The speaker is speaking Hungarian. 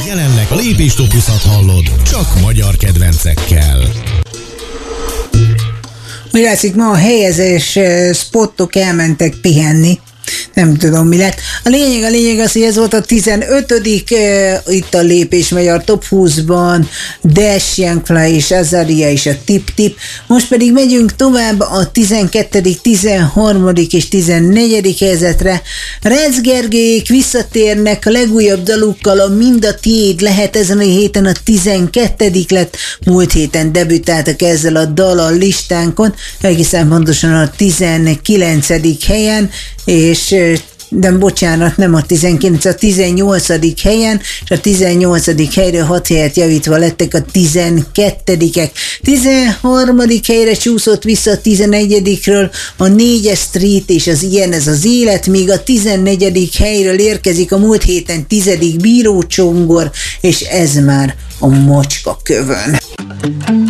Jelenleg a lépéstopuszat hallod, csak magyar kedvencekkel. Mi látszik, ma a helyezés spottok elmentek pihenni. Nem tudom, mi lett. A lényeg az, hogy ez volt a 15. Itt a lépés megy a Top 20-ban, Dash, Youngfly és Azaria és a Tip-Tip. Most pedig megyünk tovább a 12., 13. és 14. helyzetre. Rec Gergelyék visszatérnek a legújabb dalukkal, a Mind a tiéd lehet ezen a héten a 12. lett. Múlt héten debütáltak ezzel a dal a listánkon, egészen pontosan a 19. helyen, és de bocsánat, nem a 19, a 18. helyen, és a 18. helyről 6 helyet javítva lettek a 12-ek. 13. helyre csúszott vissza a 11-ről a 4-es Street és az Ilyen ez az élet, míg a 14. helyről érkezik a múlt héten 10. Bíró Csongor, és ez már a Macska kövön.